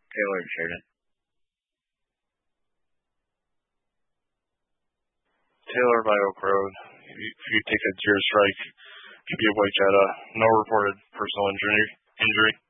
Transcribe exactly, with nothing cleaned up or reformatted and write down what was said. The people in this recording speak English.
Taylor and Sheridan. Taylor by Oak Road. If you, if you take a zero strike, could be a white Jetta. No reported personal injury. Injury.